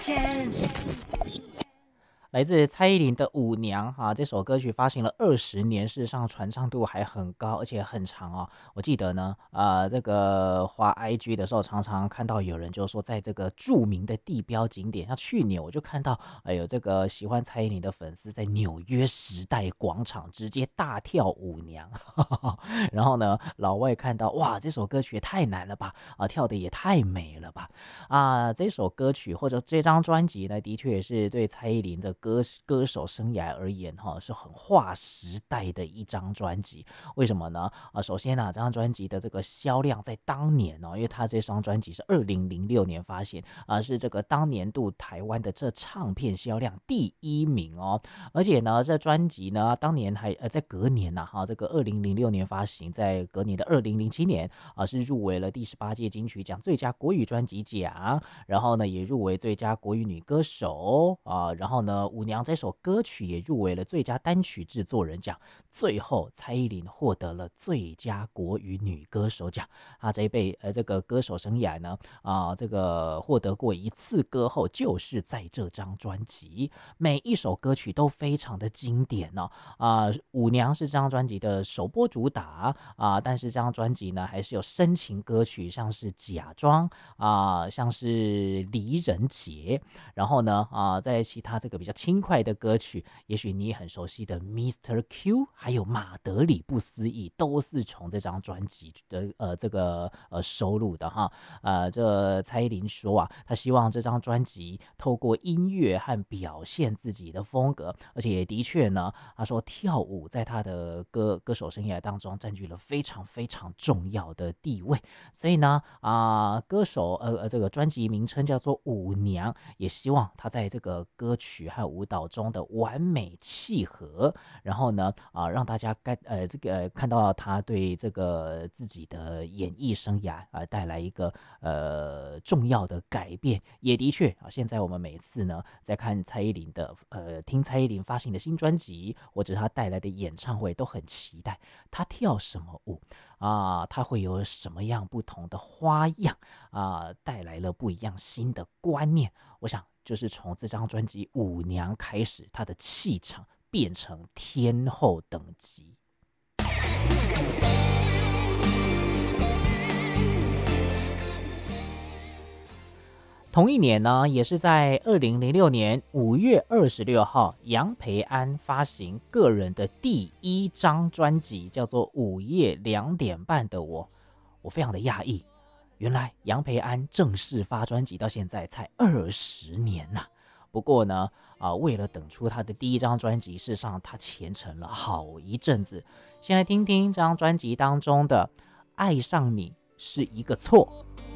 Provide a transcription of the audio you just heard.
来自蔡依林的《舞娘》这首歌曲发行了20年，事实上传唱度还很高，而且很长哦。我记得呢，这个滑 IG 的时候，常常看到有人就说，在这个著名的地标景点，像去年我就看到，有这个喜欢蔡依林的粉丝在纽约时代广场直接大跳舞娘，然后呢，老外看到哇，这首歌曲也太难了吧，跳的也太美了吧，这首歌曲或者这张专辑呢，的确也是对蔡依林的歌手生涯而言，是很划时代的一张专辑。为什么呢？首先呢，这张专辑的这个销量在当年因为他这张专辑是2006年发行，是这个当年度台湾的这唱片销量第1名哦。而且呢，这专辑呢，当年还在隔年这个2006年发行，在隔年的2007年是入围了第18届金曲奖最佳国语专辑奖，然后呢也入围最佳国语女歌手然后呢《舞娘》这首歌曲也入围了最佳单曲制作人奖，最后蔡依林获得了最佳国语女歌手奖。这个歌手生涯呢这个获得过1次歌后，就是在这张专辑，每一首歌曲都非常的经典舞娘是这张专辑的首播主打但是这张专辑呢还是有深情歌曲，像是假装像是离人节，然后呢在其他这个比较轻快的歌曲，也许你也很熟悉的 Mr. Q 还有马德里不思议，都是从这张专辑的这个收录的这蔡依林说她希望这张专辑透过音乐和表现自己的风格，而且也的确呢，她说跳舞在她的歌手生涯当中占据了非常非常重要的地位，所以呢歌手这个专辑名称叫做舞娘，也希望她在这个歌曲和舞蹈中的完美契合，然后呢让大家看到她对这个自己的演艺生涯带来一个重要的改变。也的确现在我们每次呢在看蔡依林的听蔡依林发行的新专辑，或者她带来的演唱会，都很期待她跳什么舞她会有什么样不同的花样带来了不一样新的观念。我想就是从这张专辑《舞娘》开始，她的气场变成天后等级。同一年呢，也是在2006年5月26号，杨培安发行个人的第1张专辑，叫做《午夜2点半的我》。我非常的讶异，原来杨培安正式发专辑到现在才20年不过呢，为了等出他的第1张专辑，事实上他虔诚了好一阵子。先来听听这张专辑当中的《爱上你是一个错》。